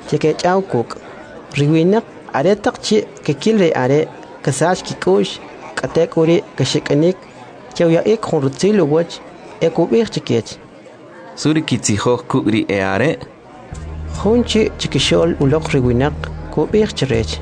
cheke chau kuk riwinak are takchi ke kilre are kasach kikush katekuri kashikanik chawya ik khurtsil wach ekubir chikech suri kitzijo kukri are hunchi chikishol ulok riwinak kubir chirech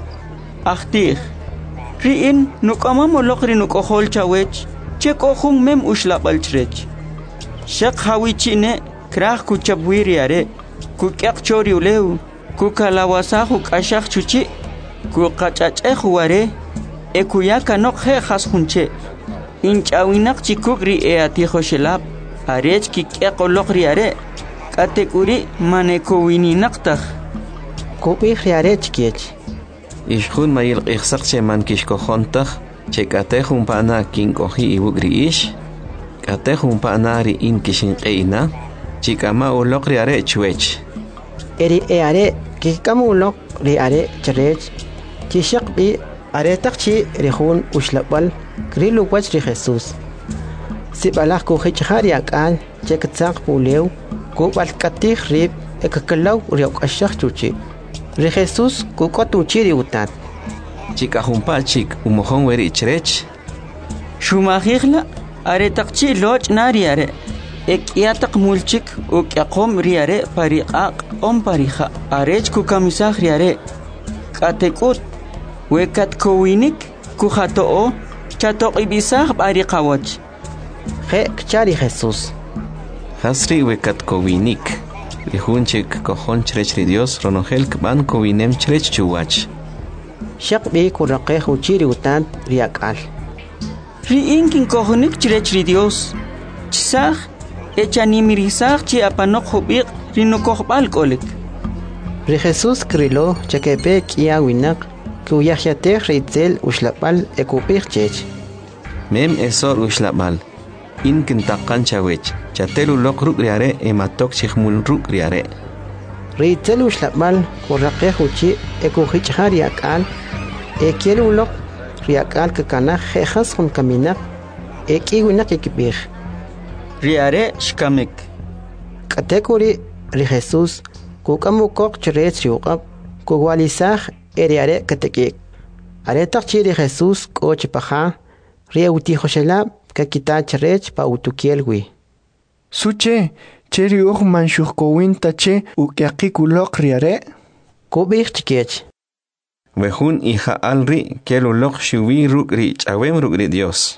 Achtir riin nukama molokri nukohol chawech chekohung mem ushlabal chrech shak hawichine krah kuchabwiri are kukyak chori uleu kukalawasahu kashak chuchi kukachacheh ware ekuyaka nok he khashunche inchawinak chikukri atijo shelab arech kikyak olokri are katekuri manekowini naktaj kubir are chikech Ishkhun mayil qixsaq che man kishkojontaj che katejun pana kinkoji iwukri ish katejun pana ri in kishinqeina chikama ulokri are chwech eri are kikama ulokri are chrech chishaqbi are takchi rihun ushlabal krilu wach ri Jesus sibalaj ko hichhari akal chektzaq pulew ko balkatij rib ekakalaw riok ashaq chuchi Re Jesus kukotu chiri utat. Chika humpa chik umohon weri chrech. Shumahigla are takchi loch nari are. Ek yatak mulchik uk yakom riare pariqaq om pariha arech kukamisah riare. Katekut wekat kowinik kuhatoo chatok ibisah pariqawach. He kchari Jesus. Hasri wekat kowinik. Rihunchik kojon chrech ri Dios ronogel kban kowinem chrech chuwach. Shaqbi kuraqeh uchiri utan riakal. Riinkin kojonik chrech ri Dios. Chisaj echanimirisaj chi apanok hubiq rinokojbal kolik. Ri Jesus krilo chakepe kia winak kuyahyatej ritzel ushlapal ekupich chech. Mem esor ushlapal. In kintaqan chawech chatelu lok ruk riare ematok chihmul ruk riare ritzel ushlapmal kuraqeh uchi ekuhichhari akal ekielu lok riakal kakana jejas hun kaminak ekiwinak ekibir riare shkamek katekuri ri Jesus kukamukok chrech riuqab kuwalisaj eriare katekik are takchi ri Jesus kochpaja rieuti joshelab kakita chrech pa utukielwi Suche, cheri uj manshukowin tache ukiakikulok riare? Kubir chikech. Wehun hija alri kelulok shuwi rukri chawem rukri Dios.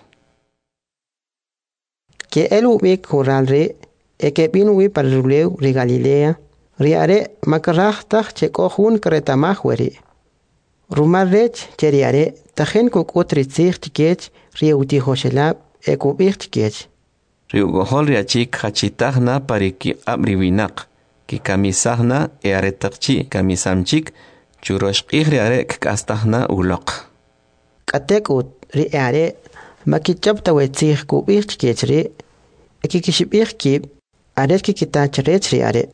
Que el ubik huralri ekepinwi paruleu ri Galilea riare makarachtaj chekohun kretamahweri. Rumarrech cheriare tajen kukutritzich chikech rieuti joshelab ekubir chikech. Riugohol riachik hachitahna pariki abriwinak ki kamisahna earetakchi kamisamchik churoshqih riare kastahna ulok katekut riare makichapta wetzih kubich chikechri ekikishibih kib ares kikitachrech riare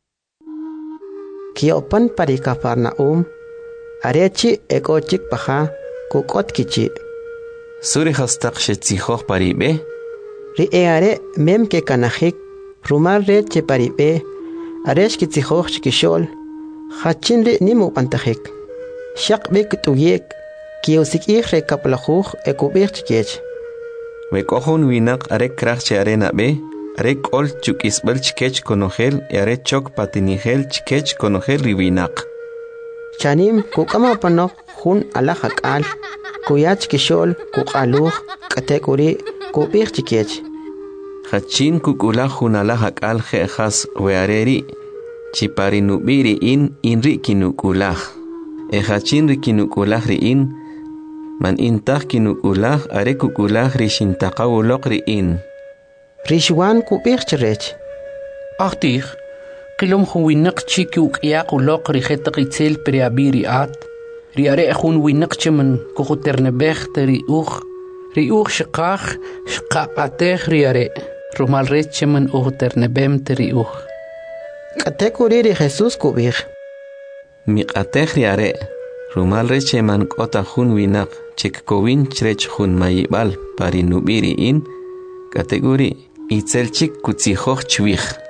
kiopan parikafarnaum arechi ekochik paja kukot kichi suri hastaq shetzihoh paribe Riare mem ke kanajik rumar re che paribe aresh kitzihoch chikishol hachin re nimu pantajik shaq bek tuyek kiosik re kaplajuj ekubir chikech wekohun winak are krach che arena be are kol chukisbel chikech konogel are chok patinigel chikech konogel riwinak chanim kukama panok hun alahakal kuyach kishol kukaluj katekuri kubir chikech Hachin kukula junala hakal jejas weareri chipari nubiri in rikinukulah hachin rikinukulah riin man intah kinukulah are kukulah rishintaqawulok riin Rishwan kubir chirech Achtig qilom huwinak chiki uqyaq ulok rijetaq itzel preabiri at riare hun winak cheman kukuternebeh teri riuch shqaq shqaqateh riare Rumal recheman uternebem teriuch. Katekuri ri Jesus kubir. Miqateh riare. Rumal recheman kota hun winak chik kowin chrech hun mayibal pari nubiri in kategori itzel chik kutzihoch chwich.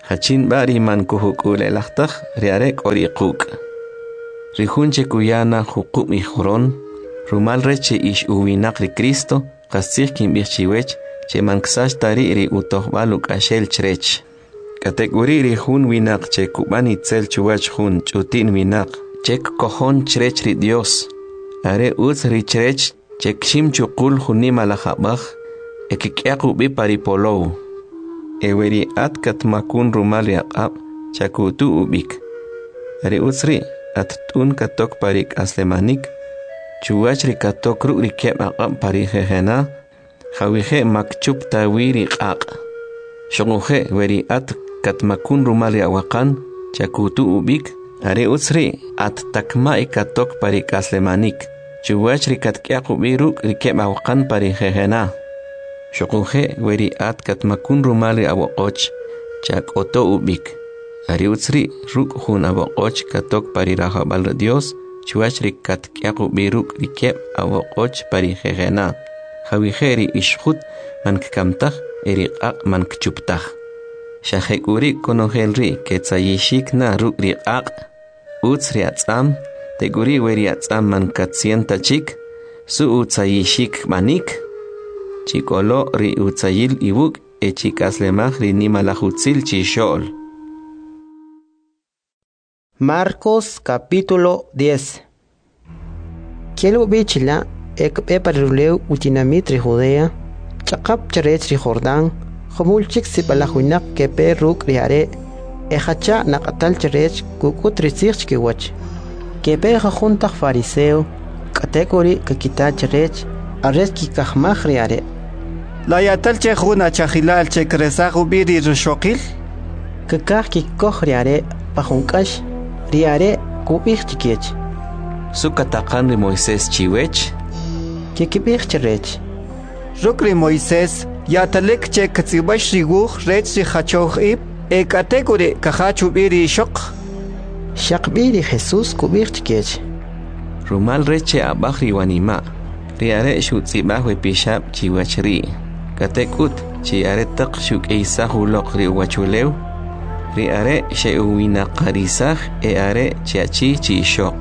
Hachin bari man kuhukule lachtag riarek oriquk. Rihunche kuyana hukup ihuron. Rumal reche ish uwinak ri Cristo. Kasih kim bichiwech. Che man ksash tari ri utoh baluk ashel chrech. Kategori rihun winak che kuban itzel chuwach hun chutin winak. Chek kohon chrech ri Dios. Are uz ri chrech. Chek shim chukul hunima lahabach. Ekikyaku bi paripolou. Eweri at katmakun rumal yaqab chakutu ubik. Are uzri at tun katok parik aslemanik. Chuwachri katok ruk rikep aqab parihehena. Hawihe makchup tawiri qaq. Shonguhe weri at katmakun rumal yaqakan chakutu ubik. Are uzri at takma katok parik aslemanik. Chuwachri katkyaku biruk rikep aqan parihehena. Shokuhe weri at katmakun rumali abokoch chak oto ubik. Ari utsri ruk hun abokoch katok pari rahabal Dios chuachri katkyaku biruk rikep abokoch pari jejena. Hawiheri ishkhut man kkamtah eri qaq man kchuptah. Shahekuri konohelri ketsayishik na ruk riqaq. Utsri atzam teguri weri atzam man katsienta chik su utsayishik manik. Chikolo ri utsayil ibuk e chikaslemaj ri nimalajutzil chishol. Marcos capítulo 10. Kielo bichila ekpe paruleu utinamit ri Judea, chaqap charech ri Jordán, khomulchik sipalajuinak kepe ruk ri are, ehacha naqatal charech kukut risich kiwach. Kepe jajuntak fariseo, kategori kakita charech, arrech kikahmaj ri are. La yatal che juna chahilal che kresagu biri rushokil. Kakah kikoh riare pajunkash riare kubich chikiech. Sukatakan ri Moisés chiwech. Kikibich chirech. Rukri Moisés yatalek che katsibash riguh rech ri hachoh ib e kategori kahachu biri shok. Shakbiri Jesús kubich chikiech. Rumal reche abaj ri wanima. Riare shutzibah we pishab chiwachri. Katekut chi are taq shuk eisahu loq ri wachulew. Ri are she uwina qarisah e are chiachi chi shok.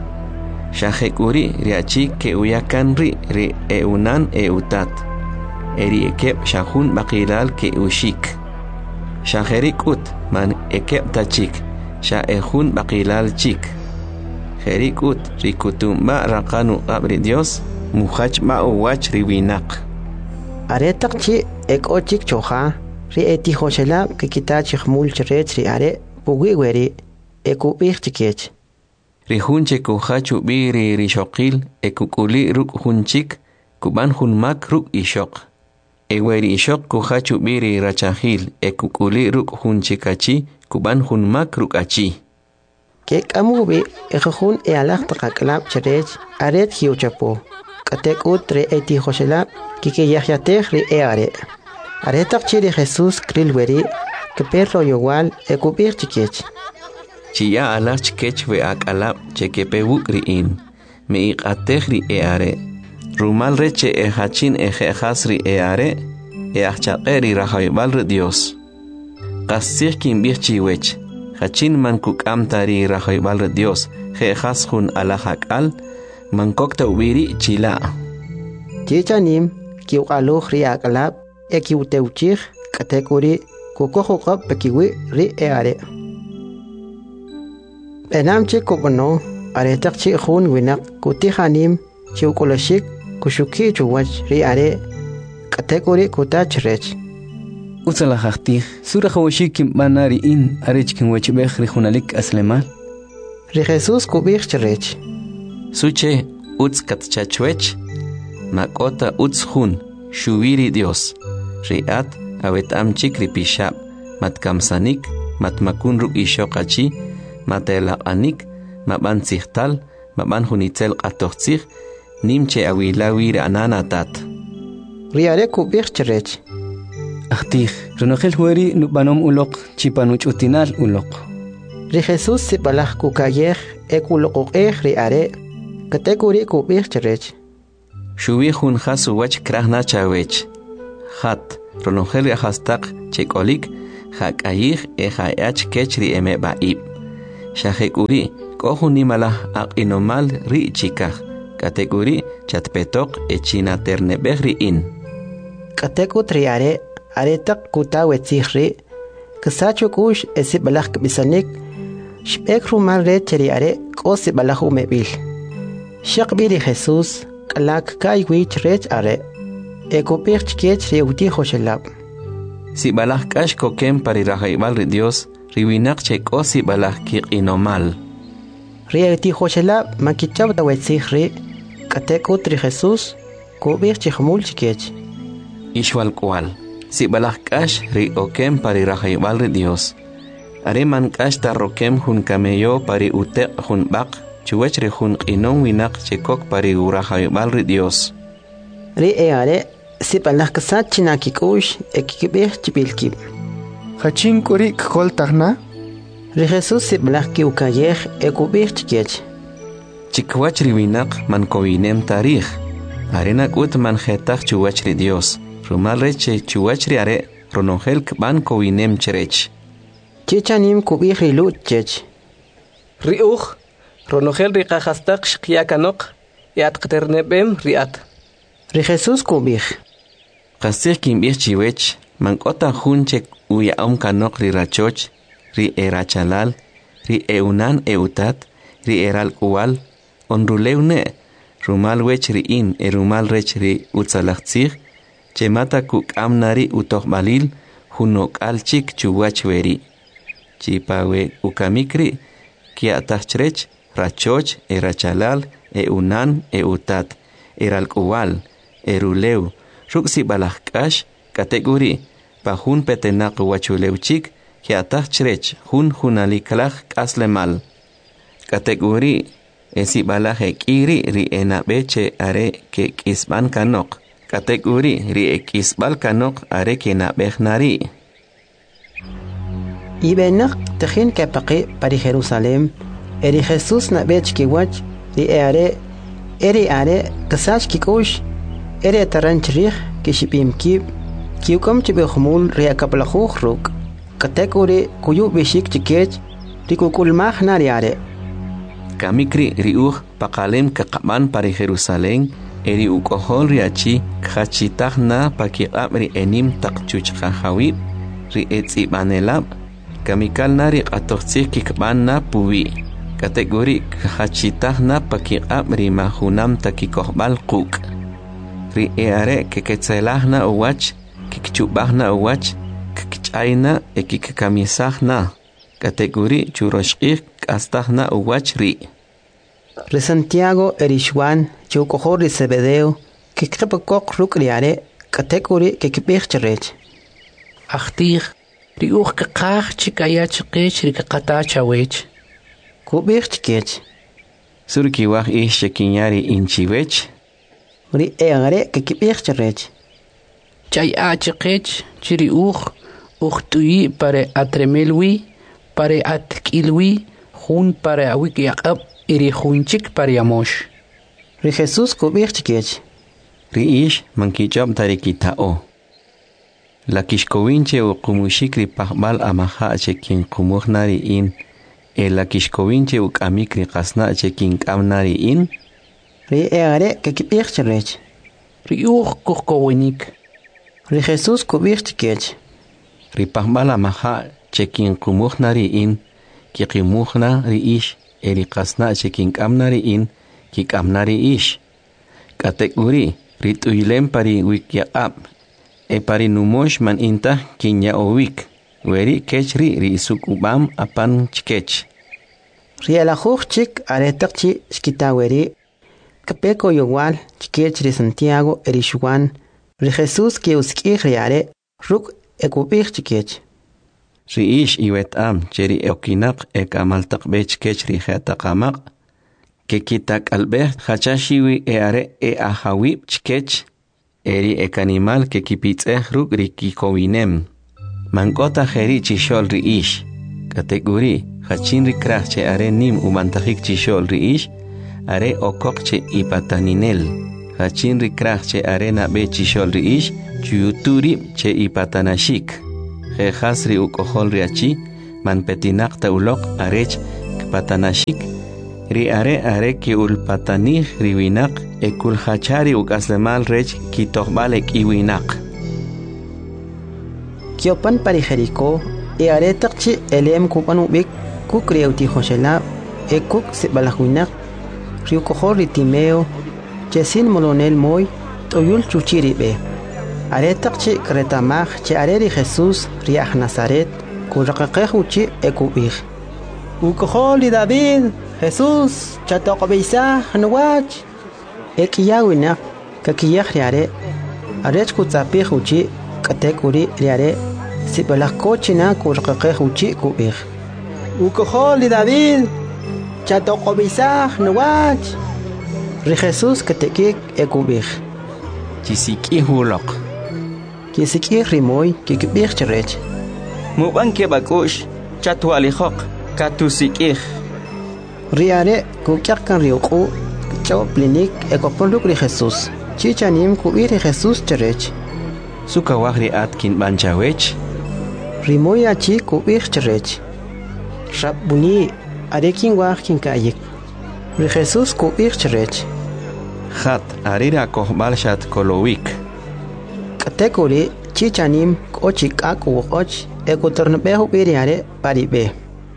Shahekuri riachi ke uyakan ri e unan e utat. Eri ekep shahun bakilal ke ushik. Shaherikut man ekep tachik. Sha ehun bakilal chik. Herikut rikutumba raqanu qabri Dios. Muhach ma uwach ri winak. Aretak chi ek ochik choja ri eti hoshela ke kita chkhmul chrech ri are pugi weri ekubich chikech. Ri hunche kuhachu biri ri shokil ekukuli ruk hunchik kuban hunmak ruk ishok. Eweri ishok kuhachu biri rachahil ekukuli ruk hunchikachi kuban hunmak ruk achi. Kek amubi ekhun e alaq taqaklab chrech aret hiuchapo. Katek utre eti hoshela kike yahyatej ri eare. Aretak chiri Jesús krilweri que perro igual ekubir chikech. Chia alach chikech we akalab chekepe wukriin. Me iqatej ri eare. Rumal reche e hachin e jejas ri eare. E achaqe ri rahaybal ri Dios. Qasih kin birchiwech. Hachin man kukamta ri rahaybal ri Dios. Jejas hun alahakal. Mankokta ubiri chila. Chichanim kiuqaluj ri akalab ekiuteuchij kategori kukojuqab pekiwi ri eare. Enamche kobono aretak chi jun winak kutihanim chiukolashik kushuki chuwach ri are kategori kutachrech. Utsala haqtij sura khawashik manari in arechkin wachbeh ri hunalik aslemal. Ri Jesús kubich chrech. Suche utz katchachwech makota utz hun shuwiri Dios riat awet amchik ripishab matkamsanik matmakun ruk ishoqachi matelaqanik maban sihtal maban hunitzel qatoqtsig nimche awilawi rananatat riare kubich chrech. Ahtij runogel hueri nubanom ulok chipanuch utinal ulok. Ri Jesús sipalaj kukayej ekuloqej riare kategori kubich chrech. Shuwi hun hasu wach krahna chawech. Hat ronogel hastak chekolik hakayih hayach kechri eme baib. Shahekuri kohuni malah inomal ri chikah. Kategori chatpetok echina ternebehri in. Kateku triare aretak kuta wetzihri. Kasacho kush esi balak bisanik. Shpek rumal re cheriare kosi balak umebil. Shakbiri Jesus kalak kai wich rech are. Ekopir chkech reuti hoshelab. Si balak kash kokem parirahaival ri Dios. Riwinak chek o si balak kik inomal. Reuti hoshelab makichab da wetzihri. Kateku tri Jesus kubir chikmul chkech. Ishwal kwal. Si balak kash ri okem parirahaival ri Dios. Are man kash tarrokem hun kameyo pari utek hun bak. Chuwech ri hun inon winak chekok pari urahaival ri Dios. Ri are si balak kasat chinakikush ekikibir chibilkib. Hachin kuri kol tagna. Ri Jesus si balak ki ukayeh ekubir chkech. Chikwach riwinak man kowinem tarikh. Arenak ut man jetach chuwach ri Dios. Rumal reche chuwach ri are ronongel kban kowinem cherech. Chichanim kubir ri luchech. Riuch ronongel ri qahastak shqiyakanok yat qternebem riat. Ri Jesus kubir. Qasir kimbir chiwech man kota hunchek uya kanok ri rachoch ri erachalal ri eunan eutat ri eral kuwal onruleune rumal wech ri in rumal rech ri utzalachtzig chemata kuk amnari utohbalil hunok alchik chuwach veri chipawe ukamikri kiatachrech rachoch erachalal eunan eutat eral kuwal eruleu ruksi balakash kategori pahun petenak wachuleuchik kiatachrech hunalikalach kaslemal kategori esi balaje kiri ri enabeche are ke kisban kanok. Kategori ri ekisbal kanok are ke nabechnari. Ibenak tejin kapaqi pari Jerusalem. Eri Jesus nabech kiwach ri are kasach kikush eri taranchrig kishipim kib kiukom chibehmul ri akaplajuj ruk. Kategori kuyu bishik chikech ri kukulmaj nari are. Kamikri riuj pakalem kakaban pari Jerusalén eri ukohol riachi kachitahna pakiqab ri enim takchuchqahawib ri etzibanelab kamikal nari qatoqtsik kikbanna puwi kategori kachitahna pakiqab ri mahunam takikohbal quk ri eare keketzelahna uwach kikchubahna uwach kikchayna ekikamisahna kategori churoshqik astahna uwach ri. Ri Santiago erishwan chukohor ri Zebedeo kikipakok rukriare kategori kikibich cherech. Achtig ri uch kakach chikayach kech ri kakatachawech. Kubich chikech. Surkiwach ish chekinyari inchiwech. Ri eare kikibich cherech. Chay achikech chiri uch tuyi pare atremelwi pare atkilwi hun pare awik yaqab iri hunchik pare yamosh. Ri Jesus kubich chikech. Ri ish mankichab tarikitao. La kishkowinche u kumushikri pahbal amaha chekin kumuhnari in. La kishkowinche u kamikri kasna chekin kamnari in. Ri eare kikibich cherech. Ri kuhkowinik. Ri Jesus kubich chikech. Ri pahbal amaha chekin kumuhnari in. Kikimuhna ri ish. Eri kasna chekin kamnari in. Kikamnari ish. Kategori rituyilem pari wikyaqab. Pari numosh man inta kinya owik. Weri kechri ri sukubam apan chkech. Ri alajuj chik aretakchi skitaweri. Kapeko yowal chkech ri Santiago erishwan. Ri Jesus ki uskih riare ruk ekubich chkech. Ri ish iwetam cheri okinak ekamaltak bech kech ri jetaqamaq. Kekitak albeh hachashiwi eare ahawib chkech. Eri ekanimal kekipitzeh ruk ri kikowinem. Mankota jeri chishol ri ish. Kategori hachin ri krachche are nim umantajik chishol ri ish. Are okokche ipataninel. Hachin ri krachche are nabe chishol ri ish. Chuyuturi che ipatanashik. jejas ri ukojol riachi man petinak ta ulok arech patanashik ri are ki ulpatanih riwinak ekul hachari ukaslemal rech kitokbalek iwinak Kiopan parijeriko are takchi elem kupan ubik kuk riauti joshela kuk sibalahuinak riukojol ritimeo chesin molonel moy toyul chuchiri be are takchi kretamaj che are ri Jesús riaj Nazaret kuraqaqej uchi ekubij ukojol ri David Jesús chatoqbisa nuwach ekiyawina kakiyaj riare arech kutzapij uchi katekuri riare sibalakochina kuraqaqej uchi kubij ukojol ri David chatoqbisa nuwach ri Jesús katekik ekubij chisiki hulok kisiki rimoy kikibij cherech muban ke bakush chatwalijok katusikij riare kukyakan riuqu chawplinik ekopoluk ri Jesús chichanim kuir ri Jesús cherech sukawaj ri atkin banchawech rimoy achi kuir cherech rabuni arekin waj kinkayik ri Jesús kuir cherech Hat arira kohbal shat kolowik. Katekuri chichanim kochik aku och ekotornbehu biriare paribe.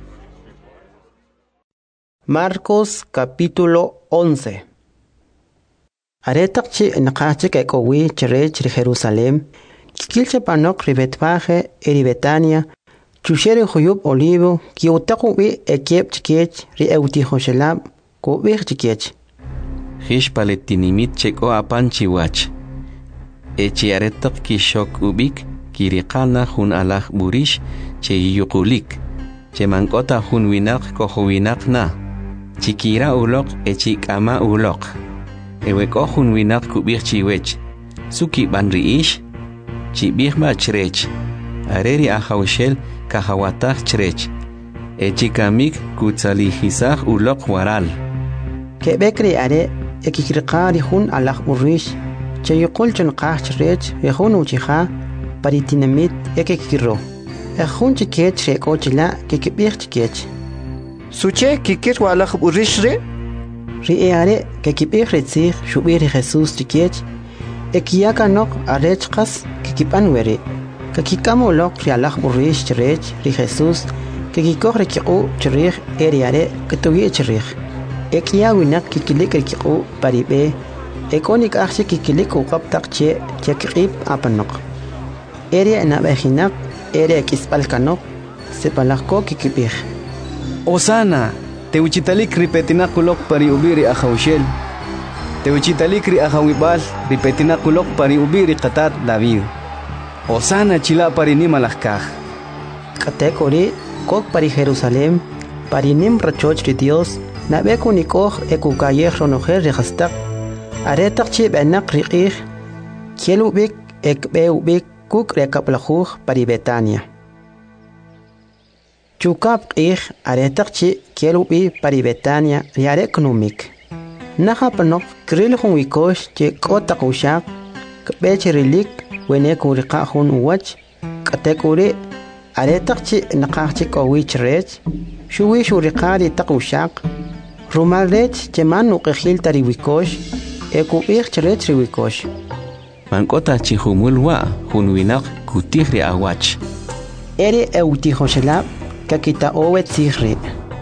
Marcos capítulo 11. Aretakchi naqachik ekowi cherech Jerusalem. Kilche panok ribetpaje eribetania. Chushere huyub olivo kiutaku bi ekiep chikech ri euti hoshelam ko bi chikech. Hish paletinimit cheko apanchi wach. Echiaretak kishok ubik kirikana hun alaj burish che yukulik. Che mankota hun winak koho winak na. Chikira ulok echikama ulok. Eweko hun winak kubik chiwech. Suki banri ish. Chibihma chrech. Areri ahawshel kahawatak chrech. Echikamik kutzalihisach ulok waral. Kebekri are ekikriqari hun alaj burish. Che yukul chunqah chrech yehun uchiha paritinamit ekikiro. Ejun chikech reko chila kikibich chikech. Suche kikir walaj burishre? Riare kikibich retzich shubiri Jesús chikech. Ekiyaka nok arechkas kikipanwere. Kakikamo lok rialaj burish chrech ri Jesús kikikoh rekiu chrich eriare kitugi chrich. Ekiyawinak kikilik rekiu paribe. Ekonik akshi kikilik uqabtaq che chekib apanok. Ere na behinak ere kispalkanok sepalako kikibich. Osana, te uchitalik ripetinakulok pari ubiri ahawshel. Te uchitalik ri ahawibal ripetinakulok pari ubiri qatat David. Osana chila pari nimalakaj. Katekori kok pari Jerusalem pari nim rachoch ri Dios na bekunikoh ekukayeh ronojer rehastak. Aretak chi benak riqih kielubik ekbeubik kuk rekaplajuj pari Betania. Chukap qih aretak chi kielubi pari Betania riarek numik. Nahapanok kril hun wikosh che kotak ushak kbech rilik wenek uriqa hun uwach katekuri aretak chi naqaj chi kowich rech shuwi shuriqari tak ushak rumal rech che man uqihil tari wikosh ekubich cherech riwikosh. Mankota chihumulwa hunwinak kutihri awach. Eri eutihoshelab kakita owet sihri.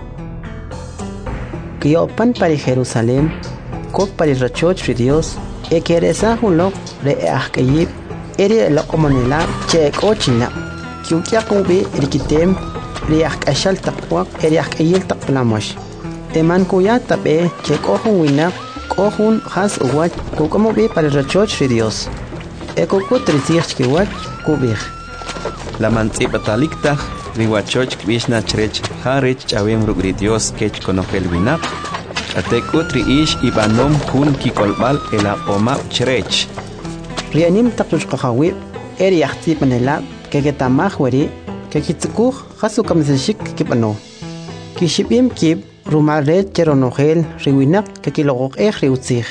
Kiopan pari Jerusalem kok pari rachoch ri Dios ekeresa hunlok re ahkayib eri lokomonela che kochina kiukyakubi rikitem ri ahkashal taqwak eri ahkayil taqplamosh. Eman kuyat tabe che kohun winak kohun has uwach kukomo bi para rachoch ri Dios. Ekokut rizich kiwach kubich. La mantzipatalikta riwachoch kvishna chrech harich chawem rugri Dios kech konojel winak. Atekutri ish ibanom kun kikolbal ela oma chrech. Rianim taktush kahawib eri yahti panela kegetamah weri kekitsukuh hasu kamseshik kipano. Kishibim kib rumaret cheronogel riwinak kekilogok riutzich.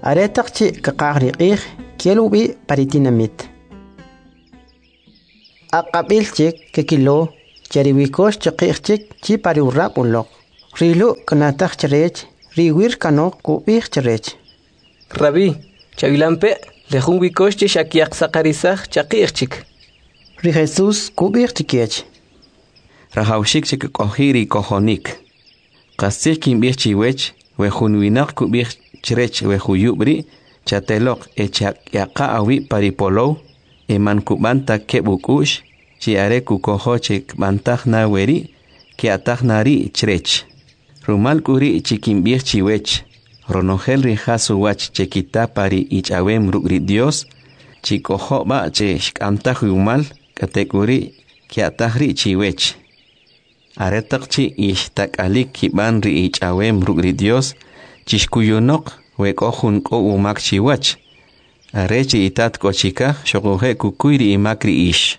Aretakchi kakahriqih kielubi paritinamit. Aqabil chik que kilo, cheriwikos chik chi pariurap unlock. Rilu kanatak cherech, riwir kanok kubich cherech. Rabí, chavilampe, lejun wikos shakiak sakarizach chakirchik. Ri Jesús kubich chikiech. Rahaushik chik kohiri kohonik. Kastik kimbich chiwech, wejun winak kubich cherech wejuyubri, chatelok echak yaka awi paripolo, eman kubanta kebukush, chiare kukoho chik bantah na weri, kiatah nari cherech. Rumal kuri chikimbich chiwech, ronogel rijasu wach chekita pari ichawem rugri Dios, chikoho ba che shkamtah yumal, katekuri kiatahri chiwech. Aretak chi ishtak alik kiban ri ichawem rugri Dios, chishkuyunok wekohun ko umak chiwach. Arechi itat kochika shogohe kukuiri imakri ish.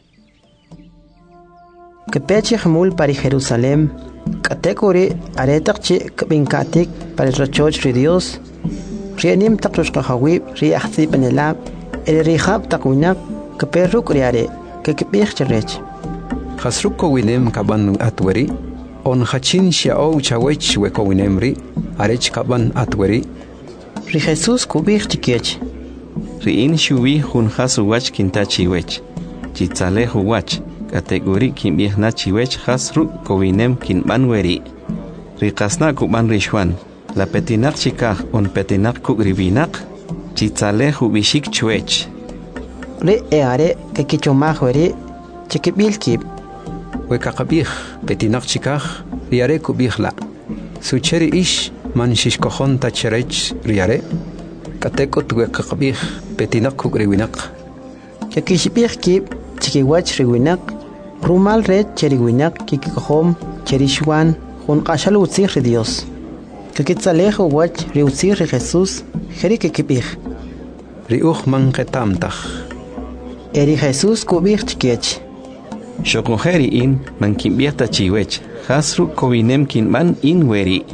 Kepechi hamul pari Jerusalem, katekuri aretak chi kabinkatik pari rachoch ri Dios, rienim takrushkahawib ri ahzi penelab, rihab takunak keperuk riare, kekipich cherech. Hasruko winem kaban atweri, on hachin shiao chawech weko winemri, arech kaban atweri. Ri Jesús kubich chikiech. Ri in shuwi hun hasu wach kintachi wech. Chitzale hu wach, kategori kimbih na chiwech hasru kowinem kinban weri. Ri kasna kuban rishwan, la petinak chikah on petinak kugribinak, chitzale hu bishik chwech. Ri eare kekichomah weri, chikibil kib. Wekakabih petinak chikah, riare kubihla. Sucheri ish man shishkohon tacherech riare, katekot wekakabih petinak kugribinak. Kekishibih kib, chikiwach riwinak, rumal red cheriwinak kikikohom cherishwan, hun kashal utzir ri Dios. Kekitzalejo wach ri utzir ri Jesús, jeri kekibih. Riuch man ketamtach. Eri Jesús kubih chikiech. Shokoheri in man kimbiata chiwech, hasru kowinem kinban in weri.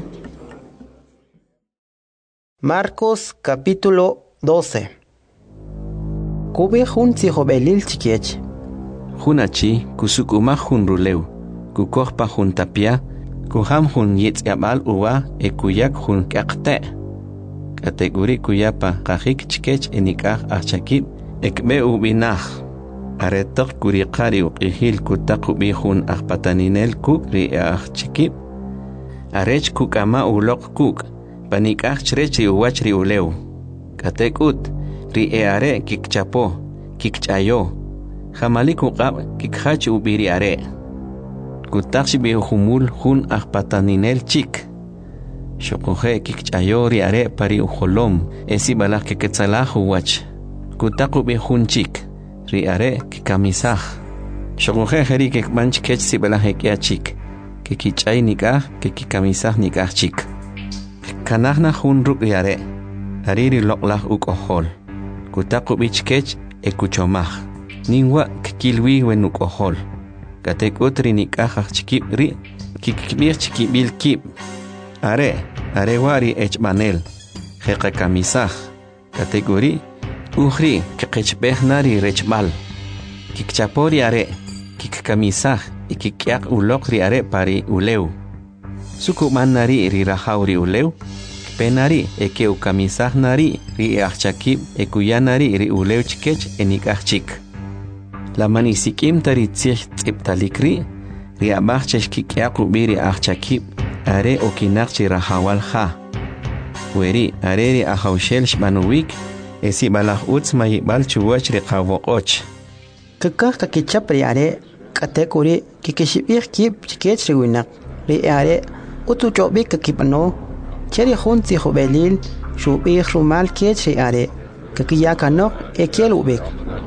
Marcos capítulo 12. Kube hun tzihobelil chikiech. Hunachi kusukuma hun ruleu, kukohpa hun tapia, kuham hun yetziabal uwa kuyak hun kakte. Kategori kuyapa kahik chikech enikah achakib ekbe ubinah. Aretok kurikari uqihil kutakubi hun ahpataninel kuk ri chikib. Arech kukama ulok kuk. Panikah chrechi uwach ri uleu. Katekut ri eare kikchapo, kikchayo. Jamalik uqab kikhach ubiri are. Kutakshi bihumul hun ahpataninel chik. Shokohe kikchayo ri are pari uholom. Esi balak kiketzalah uwach. Kutaku bihun chik. Ri are kikamisah. Shokohe heri kikmanch kech si balak hekia chik. Kikichay nikah, kikikamisah nikah chik. Kanahna hun ruk riare, ariri loklah ukohol. Kutaku bichkech ekuchomah. Ningwa kikilwi wen ukohol. Katek utri nikahah chikib ri, kikibir chikibil kib. Are wari echbanel. Heka kamisah. Kategori uhri kikechbeh nari rechbal. Kikchapori are, kikkamisah, ikikyak ulok ri are pari uleu. Sukuman nari ri rahauri uleu, penari ekeu kamisah nari ri achakib ekuyanari ri uleu chikech enikachik. La manisikim tari tzich tziptalikri, ri abach cheshkikyaku biri achakib, are okinak chi rahawal ha. Weri are ri ahaushel shmanuwik, esi balah utz mayibal chuwach ri kawokoch. Kakah kakichap ri are, katekuri kikishibir kib chikech ri winak, ri are utu chobik kakipano, cheri hun tzihobelil, shubih rumal kech ri are, kakiyakanok ekiel ubik.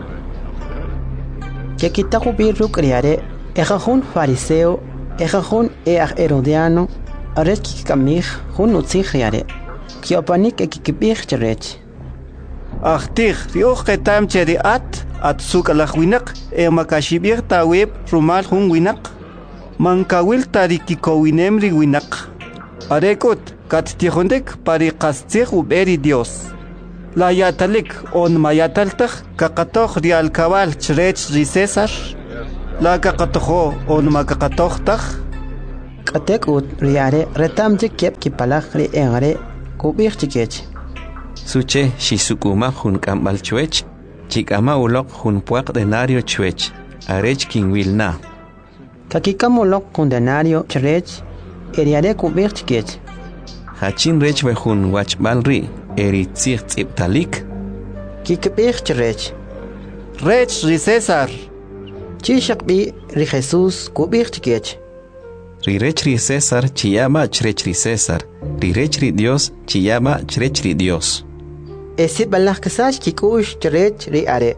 Kekitaku ruk ri are, hun fariseo, hun herodiano, aret kikamih hun utzih ri are, kiopanik ekikibih cherech. Achtich riuch ketam cheri at suk alach winak, makashibir taweb rumal hun winak. Mankawil tarikikowinem ri winak. Arekut kattihondek pari kastzih uberi Dios. La yatalik on mayataltach kakatoch ri alkabal chrech ri César. la kakatojo on makakatohtaj. Katek ut riare retam jikep kipalak ri engare kubik jikech. Suche shisukuma hun kambal chuech, chikama ulok hun puak denario chuech, arech king wilna. Kakikamulok hun denario chrech, eriare kubik jikech. Hachin rech we hun wachbalri, eri tzich tziptalik. Kikbik chrech. Rech ri César. Chishak bi ri Jesús kubik jikech. Ri rech ri César chiyama chrech ri César, ri rech ri Dios chiyama chrech ri Dios. Esi balak kasach kikush chrech ri are.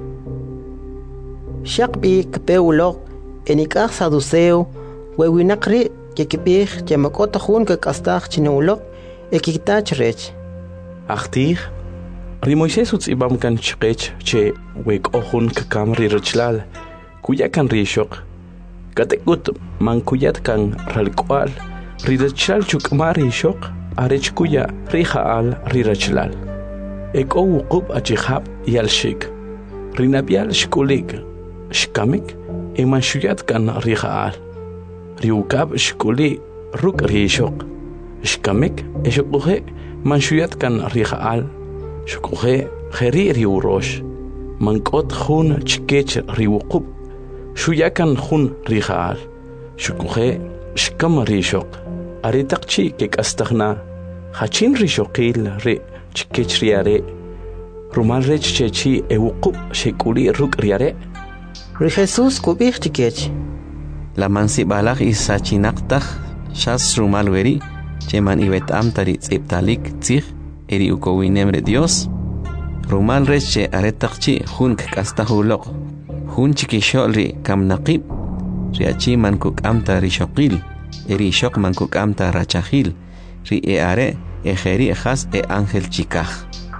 Shak bi kpeulok enikach saduceo wewinakri kikbik chemakota hun kakastach chinulok ekita chrech. Achtig ri Moisés utzibam kan chrech che wek ohun kakam ri rechlal kuya kan ri shok. Katekut mankuyat kan ralkwal rirachal chukmari shok arech kuya rihaal rirachlal eko wuqub achihab yalshik rinabial shkulik shkamik emanshuyat kan rihaal riukab shkuli ruk rishok shkamik eshukuhe manshuyat kan rihaal shukuhe kheri riurosh mankot khun chkech riuqub Shuyakan hun rihaal, shukuhe shkam rishok, aritaqchi kek astagna, hachin rishokil re chikech riare, rumal rech chechi ewuqub shekuli ruk riare. Ri Jesús kubik chikech. La mansi balak isachinaqtaj, shas rumal weri, cheman ibetam tarit tziptalik tzich, eri ukowinemre Dios, rumal rech che aritaqchi hun kek astahulok. Hun chikishol kam naqib, riachi mankuk amta rishokil, eri shok mankuk amta rachahil, ri eare ejeri ejas ángel chikaj.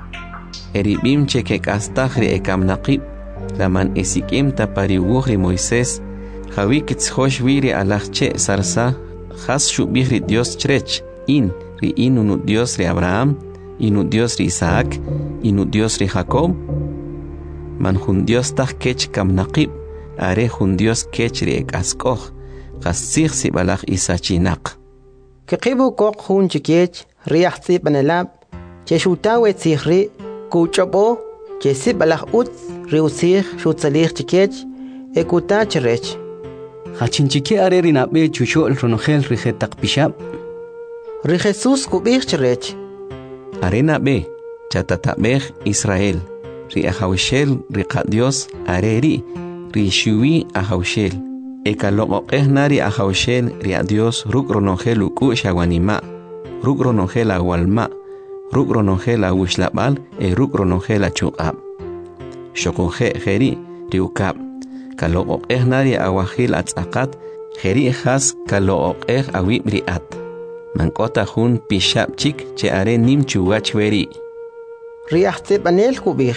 Eri bim chekek astaj ri kam naqib, laman esikimta pariwuj ri Moisés, jawikitz hosh wiri alajche sarsa, jas shubih ri Dios chrech, ri unu Dios ri Abraham, inu Dios ri Isaac, inu Dios ri Jacob, man hun Dios taj kech kam naqib, are hun Dios kech ri ek askoj, qasig si balaj isachinaq. Kiqibu kok hun chikech, riach si panelab, che shutawe tzihri, kuchobo, che si balaj ut, riusig, shutzalig chikech, ekuta chrech. Hachinchike are rinabe chushol ronogel rijetak pishab. Ri Jesús kubik chrech. Are nabe, chatatabej Israel. Ri ahawshel ri Dios areri ri shuwi ahawshel ekaloqeh nari ahawshel ri Dios ruk ronogel uku shawanima ruk ronogel awalma ruk ronogel awushlabal ruk ronogel achuqab shoqoje kheri ri ukab kaloqeh nari awahil atzaqat kheri khas kaloqeh awib ri at mankota hun pishab chik che are nim chuwach weri ri ahte panel kubik.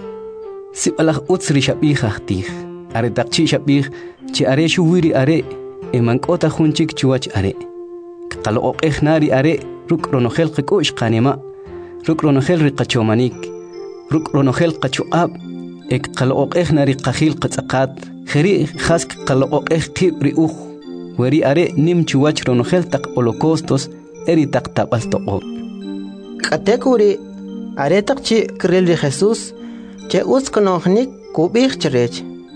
Si balak utsri shabih ahtih, are takchi shabih, che are shuwiri are, mankota hunchik chuach are. Kalo nari are, ruk ronogel kikush kanema, ruk ronogel riqachomanik, ruk ronogel qachuab, kalo nari qahil qatzaqat, kheri khask kalo qib riuh, weri are nim chuach ronogel tak holocaustos, eri tak tabas toqo. Katekuri, are takchi kril ri Jesús, che uskonohnik kubik chrech.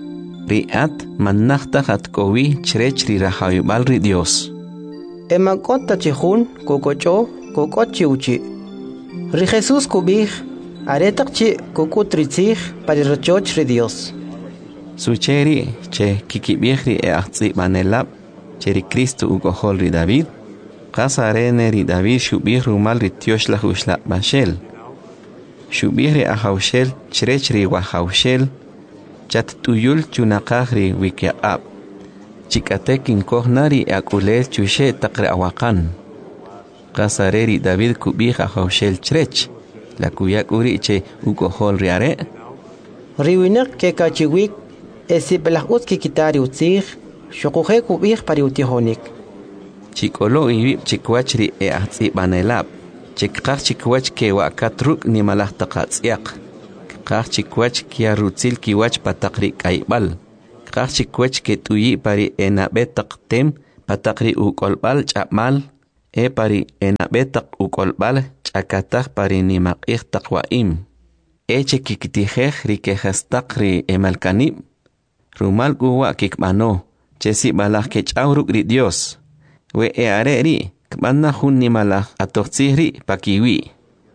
Riat manachta hat kowi chrech ri rahayubal ri Dios. Emakota chihun kokocho kokochi uchi. Ri Jesús kubik aretakchi kokutritzich parirchoch ri Dios. Sucheri che kikibih ri eahtzi manelab che ri Cristo ugohol ri David. Qasarene ri David shubih rumal ri tioshla hushla bashel. Shubihri ahawshel chrechri wahawshel chat tuyul chunaqahri wikiab chikatekin kohnari akulel chushe taqre awakan qasareri David kubih ahawshel chrech la kuyak uriche ukohol riare riwinak ke kachiwik esi belahut ki kitari utzig shukuhe kubih pariutihonik chikolo ibib chikwachri atzi banelab chikqaq chikwach ke wakatruk ni malah taqatsiaq qaq chikwach kia rutzil kiwach pataqri kaybal chikwech que tuyi pari enabetak tem patakri ukolbal chapmal pari enabetak ukolbal chakatak pari nimakih takwaim eche kikitijej rikejastak ri emalkanib rumal guwa kikmano chesi balaj kechawruk ri Dios we are ri kmanna hun nimalaj atoxihri pakiwi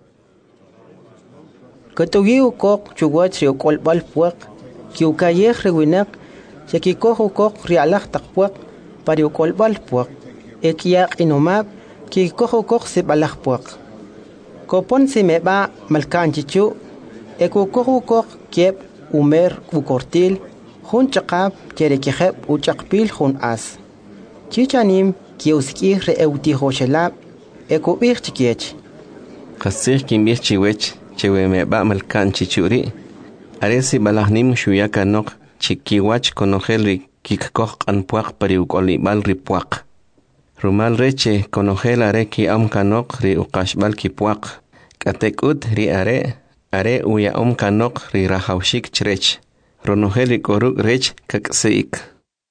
Katugi ukok chuwach ri ukolbal puak kiukayej rewinak chekikoh ukok rialaj takpuak pari ukolbal puak ekiyak inomab kikoh ukok sibalaj puak kopon simeba malkanchichu ekukoh ukok kiep umer ukortil hun chaqab cherekejeb uchaqpil hun as chichanim kiuskih re eutijoshelab ekubij chikiech qasij kimbij chiwech chewemeba malkanchichuri aresi balahnim shuyakanok chikiwach konojel kikkoh qanpuaq pari ukolibal ripuaq rumal reche konojel are ki amkanok ri uqashbal kipuaq katekut ri are uya kanok ri rahawshik chrech ronojel ri koruk rech kakseik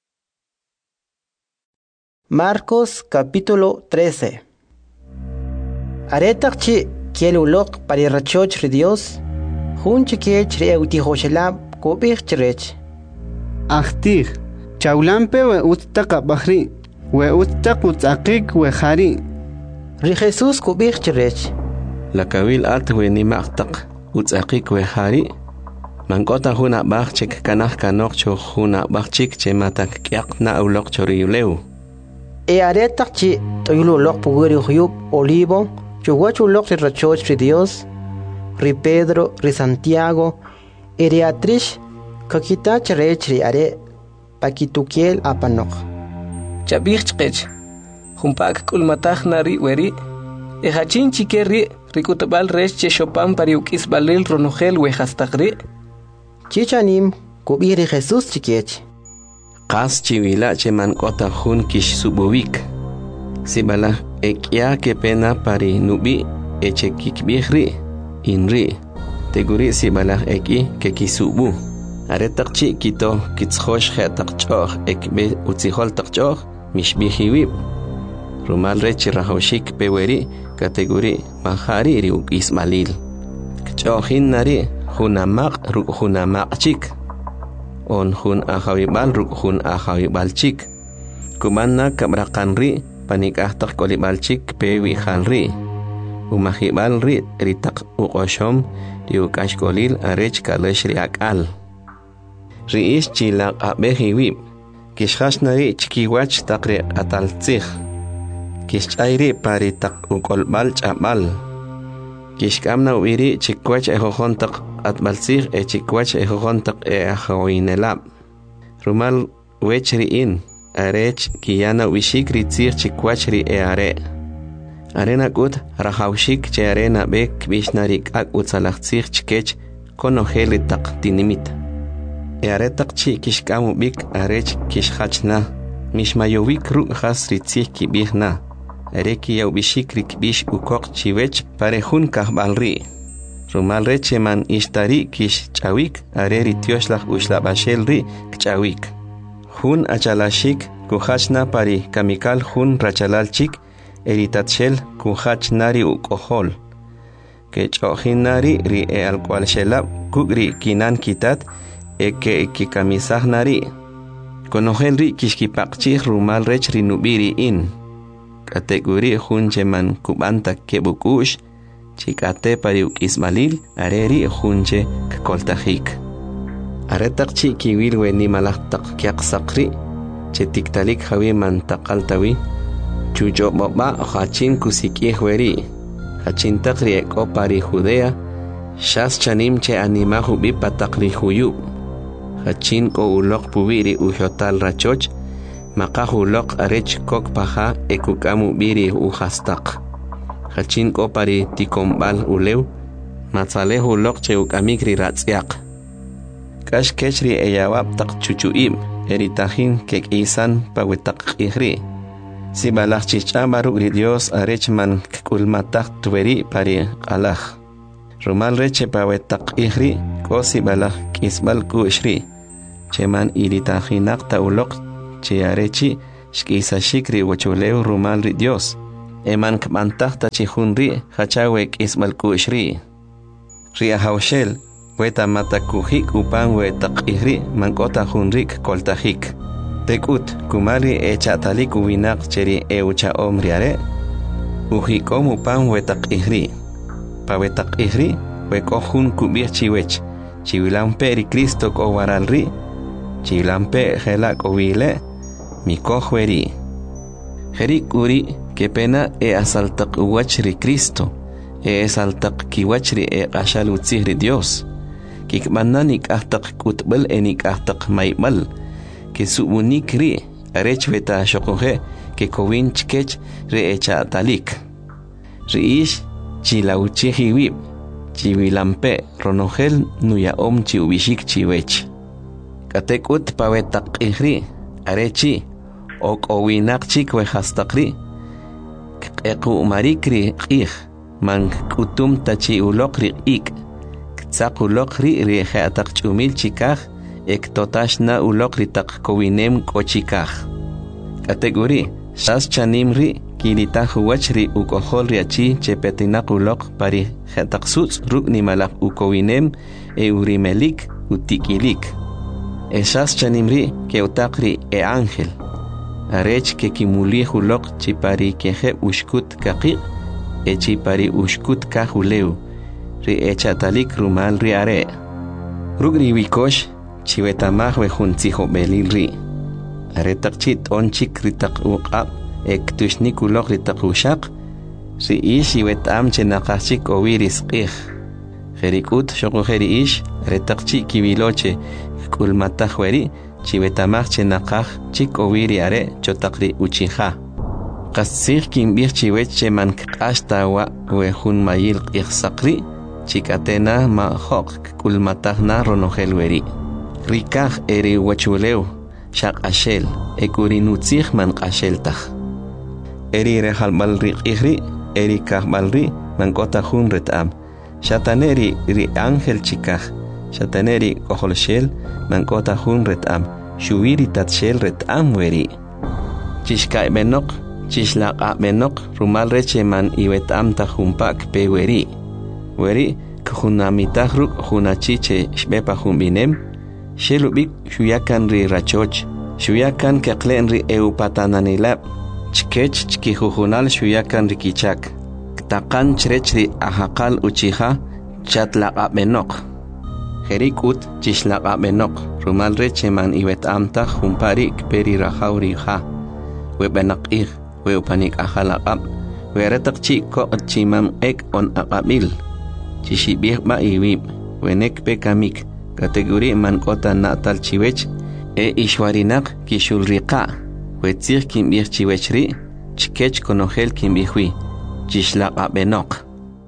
Marcos capítulo 13 Aretakchi kielulok pari rachoch ri Dios Hun chikiech ri eutijoshelab kubij chrech. Ahtij, chaulampe we ustaqa bahri, we ustaq utzaqik we khari. Ri Jesús kubij chrech. La kawil at we nimaq utzaqik we khari. Mankota huna bachik kanah kanok cho huna bachik che matak kyak na ulok choriyuleu. Aretak chi toyululok puguri huyub olivo, chuwachulok ri rachoch ri Dios. Ri Pedro, ri Santiago, ri Atrish, kakita chrech ri are, pakitukiel apanok. Chabich chqech, humpak kulmatach nari weri, hachin chikeri, rikutabal rech che shopan pariukis balil ronogel wehastakri. Chichanim, kubiri Jesús chikech. Qas chiwila che mankota hun kish subuvik. Sibala ekya ke pena pari nubi eche kikbihri. Inri teguri si balah eki ke kisubu aretak chi kito kitskhosh khatak chokh ekbe utsihol takchokh mishbihiwi rumal rechi rahawshik peweri kategori mahari ri ismalil chokhin nari hunamaq ru hunamaq chik on hun ahawibal ru hun ahawibal chik kumanna kabraqanri panikah tak kolibal chik pewi khalri umahibal ri ritak uqoshom riukashkolil arech kalesh riakal riish chila qabehiwi kishkhashnari chikiwach taqri ataltzig kishchayri pari tak uqolbal ch'abal kishkamna uiri chikwach ejojontaq atbalzig chikwach ejojontaq ahawinelab rumal wechriin arech kiyana wishik ritzig chikwach ri are Arena gut rahawshik che arena bek bishnarik ak utzalachtzig chkech konojeli tak tinimit. Aretak chi kishkamu bik arech kishhachna mishmayovik ru has ritzig kibihna. Areki yaw bishik rikbish ukok chiwech parejun kahbalri. Rumal reche man ishtari kish chawik areri tioshlach ushlabashel ri kchawik. Hun achalashik kuhachna pari kamikal hun rachalalchik eritatshel kuhach nari ukohol que chohinari ri alqual shelab kugri kinan kitat que kikamisah nari konojel ri kishkipaqchi rumal rech rinubiri in kategori huncheman kubanta kebukush chikate pariuk ismalil areri hunche koltajik aretaqchi kiwil weni malaqtaq kyaqsaqri chetiktalik hawi man taqaltawi Chucho baba hachin kusiki hueri hachin takri eko pari Judea shas chanim che anima hubi patakri huyu hachin ko ulok pubiri uhotal rachoch maka ulok arech kok paha ekukamu biri uhastak hachin ko pari tikombal ulew matzale ulok che ukamikri ratsiak kash kechri eyawab tak chuchuim eritahin kek isan pawetak ihri Si balach chichamaru ri Dios arechman kulmatak tueri pari alach. Rumal reche pawetak ihri ko si balach kisbal ku ishri. cheman iritajinak taulok che arechi shkisa shikri wachuleu rumal ri Dios eman kmantakta chihunri hachawek ismalkushri ri ahawshel weta matakuhik upan wetak ihri mankota hunrik koltajik tekut kumali echatalik uwinak cheri eucha omriare uhikom upan wetak ihri pa wetak ihri wekohun kubir chiwech chiwilampe ri Cristo ko waralri chiwilampe hela ko wile mikohweri herik uri kepena asaltak uwachri Cristo asaltak kiwachri qashal utsihri Dios kikmananik ahtak kutbel enik ahtak maibal que subunik ri arechweta shokohe que kowin chkech re echa talik riish chilauchihiwib chiwilampe ronogel nuya om chiubishik chiwech katekut pawetak ihri arechi ok owinak chikwe hastakri eku marikri ih man kutum tachi ulokri ik tsakulokri ri khatak chumil chikah ek totashna ulokri tak kowinem kochikah kategori shas chanimri kilita huachri ukohol riachi chepetinak ulok pari khatak suts rukni malak ukowinem urimelik utikilik esas chanimri keutakri ángel arech que kimuli hulok chipari keje ushkut kaqi chipari ushkut kahuleu ri echatalik rumal ri are rugri wikosh chiwetamah we juntijo belil ri are takchit onchik ritak uqab ektushnik ulok ritak ushaq ri ish iwetam chenaqachik owiris qih jerikut shoko jeri ish retakchi kibiloche kulmatahweri chiwetamah chenaqaj chik owiri are chotaqri uchiha qasir kimbir chiwech cheman qashtawa we jun mayil qihsaqri chikatena ma hoq kulmatahna ronohelweri rikaj eri wachuleu shaq ashel ekurinutzih man qasheltaj eri rehalbal riqihri eri kahbalri man kota jun retam shataneri ri ángel chikaj shataneri koholshel man kota jun retam shuwiri tatshel retam weri chishkai benok chishlaqa benok rumal reche man iwetam tajumpak pe weri khunamitah ruk hunachiche shbepa humbinem shelubik shuyakan ri rachoch shuyakan kaqlen ri eupatananilab chkech chkihujunal shuyakan ri kichak taqan chrechri ahaqal uchiha chatlaqa benok jerikut chishlaqa benok rumal reche man iwetamta jumparik peri rahauri ha webenaqih weupanik ahalaqab weretak chiko chimam ek on aqabil chishibih ba iwib wenek pekamik kategori man kota natal chiwech ishwarinak kishulriqa wetzir kimbih chiwechri chkech konogel kimbihwi chishlaqa benok.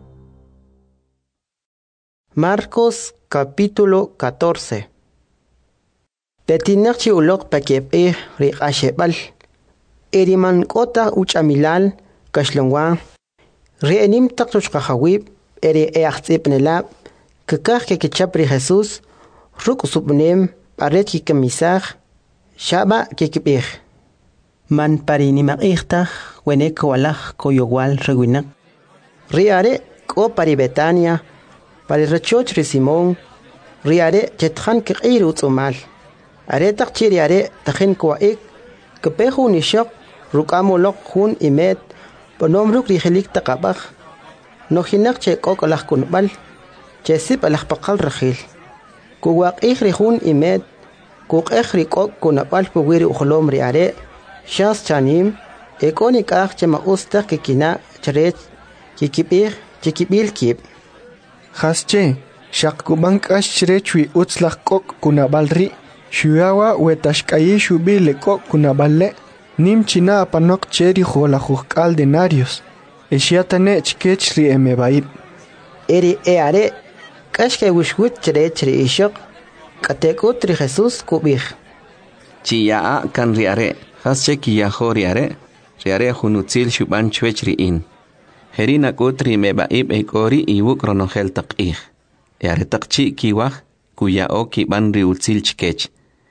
Marcos capítulo 14. Petinak chiulok pakep riqashebal eriman kota uchamilal kashlongwa reenim taktushqahawib eri eaxtzipnelab kakaj ke kichapri Jesús ruk subnem paret ki kamisaj shaba ke kibih man parinimaqihtaj wenek walaj koyowal rewinak riare ko pari Betania pari rachoch ri Simón riare chetjan kiqiru tsumal are takchiri are tajin kwaik kepehu nishok rukamolok hun imet ponom ruk rihelik taqabaj nojinak che kokolaj kunbal che sip alaj paqal rajil kuwaqih rihun imet kuqej rikok kunabal puwiri uxlom riare shas chanim ekonik aj che maustak kikina chrech kikibih chikibil kib hasche shaq kubank ash chrechwi utslaq kok kunabal ri shuyawa wetashkayi shubile kok kunaballe nim china panok cheri jolajuqal denarios eshiatane chkech ri emebaib eri eare kashke wishwit chrech ri ishok katekut ri Jesús kubih chiyaa kan riare hasche kiyaho riare hunutzil shuban chwech ri in herina kutri mebaib ekori iwuk ronogel taqih eare taqchi kiwaj kuyao kiban ri utzil chkech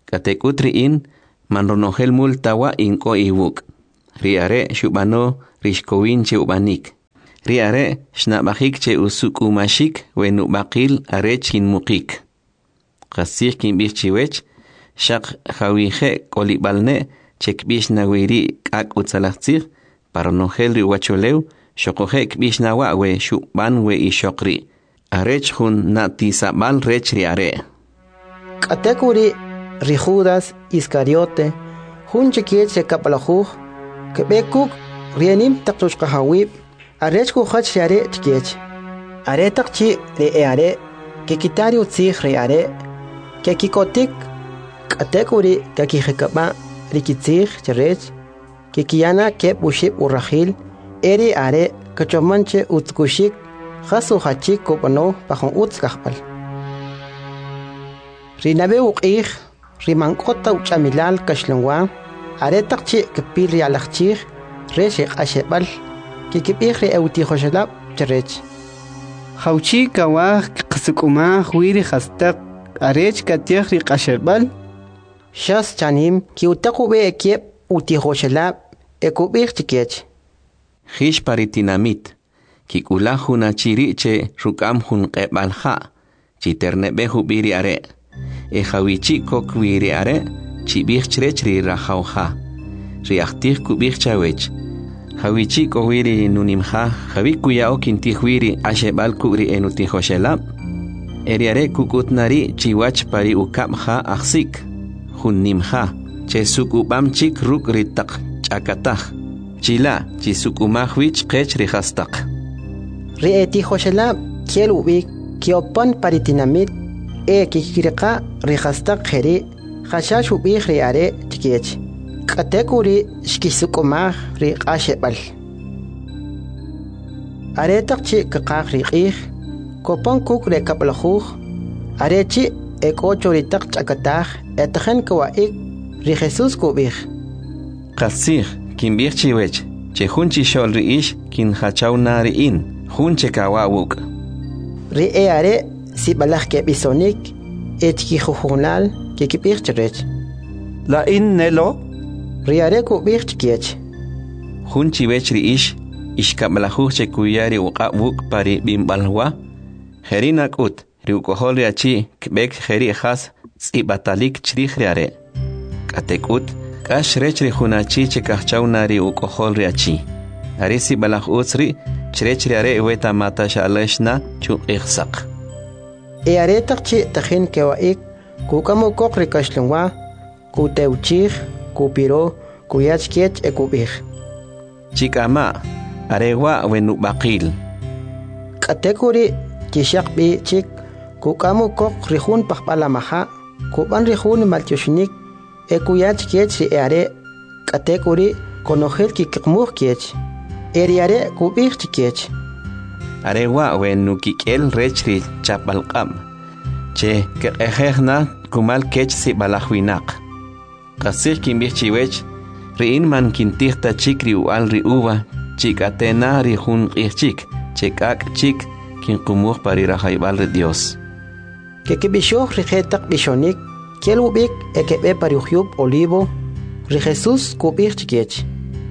Katekut riin man ronogel multawa inko iwuk. Riare shubano rishkowin che ubanik. Riare shnabahik che usuk umashik wenu bakil arech kin mukik. Qasir kin bichiwech shaq khawije kolibalne chekbish nawiri kak utsalachtir paronogel riwacholew shokoje kbish nawa we shuban we ishokri. Arech hun nati sabal rech riare. Katekuri Rijudas Iscariote hun chikiet se kapalajuj kebekuk rienim taktushkahawib arech ku hach riare chikiet are takchi re are ke kitari utzig re are ke kikotik katekuri kakijekaba rikitzig cherech ke kiana ke bushib urahil eri are kachomanche utzkushik khasu hachik kopano pahon utzkahpal rinabe uqih rimankota uchamilal kashlongwa aretakchi kepil rialachchig reshik ashebal kikipih re eutijoshalab cherech Hauchi kawah qasukuma huiri khastak arech katiah ri qashebal shas chanim kiutaku be ekiep utijoshalab ekubih chikech Hish paritinamit kikula huna chiriche rukam hun qebalha chiternebe hubiri are Ejawichi kokwiri are chibich chrechri rahauha riachtir kubich chawech Hawichi kowiri nunimha Hawikuya okintihwiri ashebal kuri enutihoshelab Eriare kukutnari chiwach pari ukabha aksik Hunnimha chesukubamchik ruk ritak chakatah Chila chisukumahwich kech rihastak Rietihoshelab kielubik kiopan paritinamit kikirqa rihastak kheri khashash ubih riare chikech katekuri shkisukumah ri qashebal aretakchi kaqaq riqih kopan kuk re kaplajuj arechi ekochoritak chakatah etakhen kwaik ri Jesus kubih Qasir kinbih chiwech che hunchi shol riish kin hachawna riin hunche kawawuk ri are si balaj ke bisonik etki khunal ke kipir cherech la in nelo riare ku bir chkiech hunchi wechri ishkablahu che kuyari uqabuk pari bimbalwa herina kut riukohol yachi kbek heri khas tsibatalik chrih riare katekut kashrechri hunachi che kahchawnari ukohol yachi arisi balah utsri chrechri are weta mata shaleshna chu ihsaq aretakchi takhin kewaik kukamu kokri kashlungwa kuteuchig kupiro kuyachkiech ekubih chikama arewa wenu baqil katekuri kishaqbi chik kukamu kok rihun pahpalamaha kuban rihun maltyoshnik ekuyachkiech are katekuri konojel kikmuh kiech eriare kubih chkiech arewa wenu kikel rechri chapalqam che kehna kumal kech si balahwinaq qasih kimbih chiwech riin man kintihta chikri ual ri uva chikatena ri hun qihchik chekak chik kinqumuh parira haybal de Dios kekibishoh rijetak bishonik kelubik ekebe pariuhyub olivo ri Jesus kubih chikech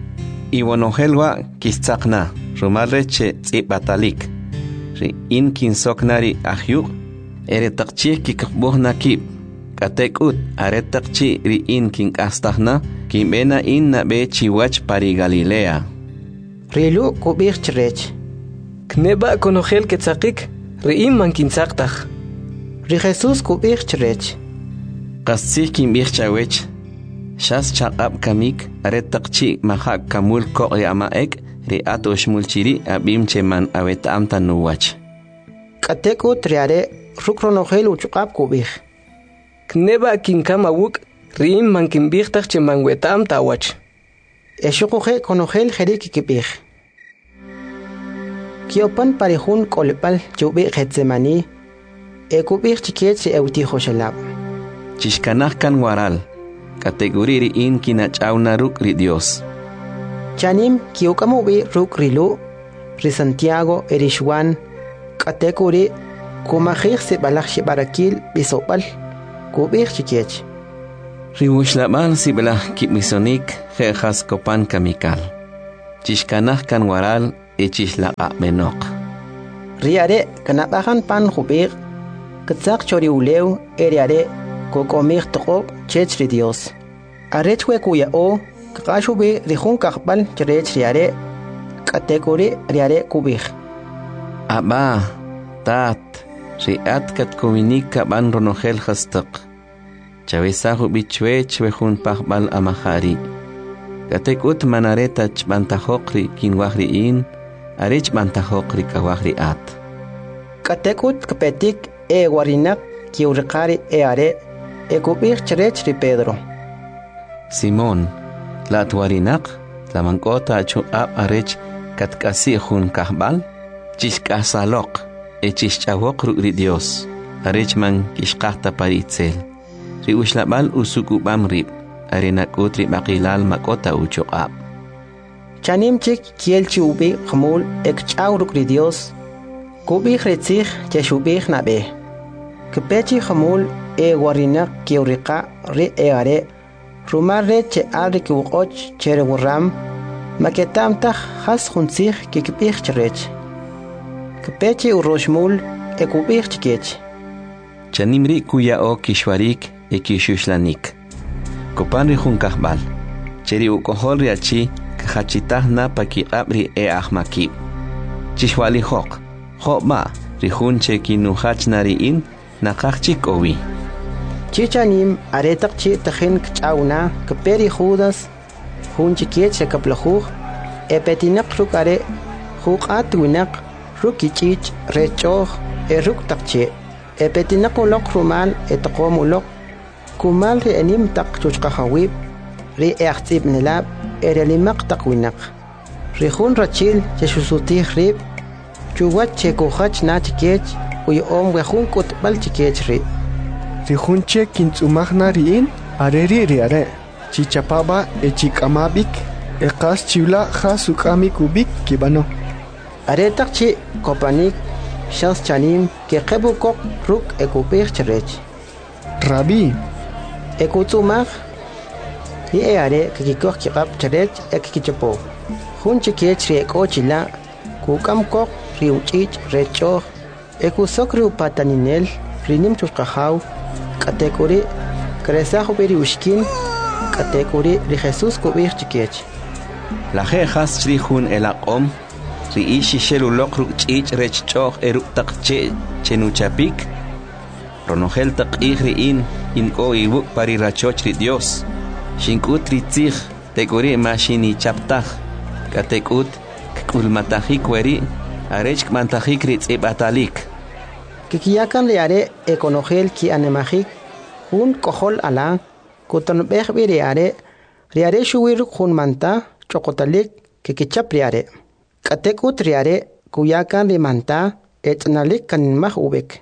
iwonohelwa kistzaqna rumalreche tsibatalik ri in kinsoknari ahyuk eretaqchi kikbuhna kib katekut aretaqchi ri in kinkastahna kimbena in nabe chiwach pari Galilea rilu kubih chrech kneba konogel ketzaqik ri in man kinsaqtaj ri Jesus kubih chrech qasih kimbih chawech shas chaqab kamik aretaqchi mahak kamul ko yamaek ri atosh mulchiri abim cheman awetam tanuwach katekut riare rukronogel uchqab kubih kneba kinkama wuk rim man kimbihtaj cheman wetam tawach eshuqoje konogel jerik kibih kiopan parihun kolpal chubi getsemani ekubih chikiech se eutijoshalab chishkanaj kan waral kategoriri in kinachawna ruk ri Dios chanim kiokamubi ruk rilu ri Santiago erishwan kategori kumajig se balaj barakil bisopal kubih chikiech Riwuxlaban sibla kimisonik jejas kopan kamikal. Chishkanah kan waral echishlaqa menok. Riare kanabahan pan jubir, katzak chori uleu eriare kokomir toqob chechri Dios. Arechwe kuya o kakashubi rihun kakbal cherech riare kategori riare kubir. Aba, tat, riat kat kominik kaban ronogel hastak. Chavesahu bichwech wehun pahbal amahari. Katekut manareta chbantahokri kinwahriin, arech bantahokri kawahri at. Katekut kapetik warinak kiurikari are kubir cherech ri Pedro. Simón, la tuarinak, la mankota chu ab arech katkasi hun kahbal, chishkasalok, chishchawok ri Dios, arech man kishkahta paritzel. Ri uslabal usukubam rib, arinakut ri makilal makota uchuqab. Chanim chik kielchi ubi khamul ekchawruk ri Dios, kubih retzich cheshubih nabe. Kepechi khamul warinak kiurika ri are, rumare che ari kiuqoch chere wuram, maketam tach has khunsich kikibih cherech. Kepechi uroshmul ekubih chikech. Chanimri kuya o kishwarik ekishuslanik. Kopan ri hun kahbal. Cheri ukohol ri achi kahachitah na pakiqab ri ahmakib. Chishwali hok. Hokma ri hun che kinuhach nariin nakachik owi. Chichanim aretak chi tahin kchauna kaperi Judas hun chikiet shakaplahu epetinak rukare huqat winak rukichich rechoh ruk takche epetinak ulok rumal etqom ulok kumal ri anim tak chuchqahawib ri ehtib nilab erelimak takwinak ri hun rachil cheshusuti rib chuwat chekuhach na chikech uy om wehun kutbal chikech ri Rihunche kintzumagna riin areri riare chichapaba echikamabik eqas chivla khasukami kubik kibano aretak chi kopanik shas chanim ke qebukok ruk ekupir cherech Rabi ekutzumag hi are kikikok kikap cherech ekikichapo hunche kech ri ekochila kukam kok riuchich recho ekusok riupataninel rinim chukahaw kategori kresaho beri ushkin kategori ri Jesus kubir chikech La jejas trihun el aqom ri ishi shelulok rukchich rechchoh eruk che chenuchapik ronogel taqih riin inko iwuk pari rachoch ri Dios shinkut ritzich tegori mashini chaptah katekut kulmatahik weri arech mantahik ritzibatalik kikiyakan riare ekonogel ki anemahik hun kohol ala kuton behbi riare shuwir hun manta chokotalik kikichap riare katekut riare kuyakan rimanta etnalik kanmah ubek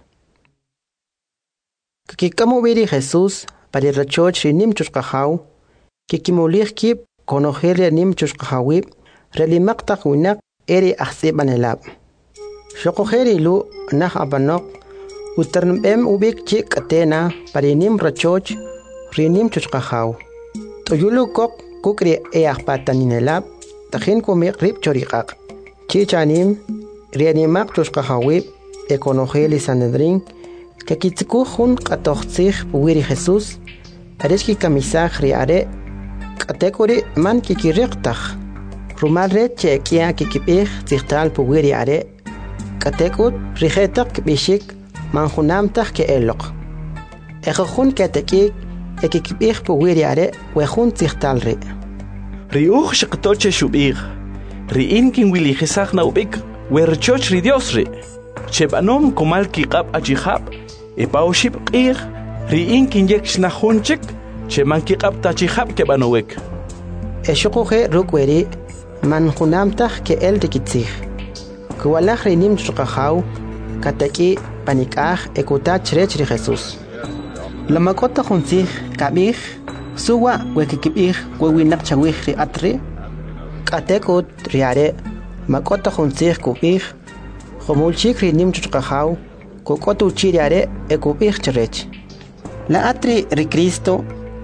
kikikamu biri Jesus pari rachoch rinim chushqahaw kikimulich kip konogel nim chushqahawib relimak takwinak eri ahsibanelab Shokogeri lu nah abanok uternbem ubik chik atena parinim rachoch rinim chuchqahaw toyulu kok kukri eahpataninelab tahin kumi rib choriqaq chichanim rianimak chuchqahawib ekonogeli sanedrin kakitziku hun qatoqtzij puwiri Jesus arishki kamisaj riare kategori man kikiriqtaj rumalre chekia kikipij tzijtal puwiri are katekut rijetak bishik manjunamtak ke elok ejojun katekik ekikibih puwiri are wejun tzihtalri riuj shiqtoche shubig riin kin wili jesaj na ubik werchoch ri Dios ri chebanom komal kiqab ajihab epaushib qir riin kin yek shnahunchik cheman kiqab tachihab ke banowek eshuquje rukweri manjunamtak ke el rikitzij kuwalaj rinim chuqahaw kataki panikaj ekuta cherech ri Jesus lamakota juntzij kabij suwa wekikibij wewinak chawij ri atri katekut riare makota juntzij kubij jomulchik rinim chuqahaw kukotu chiriare ekubij cherech la atri ri Cristo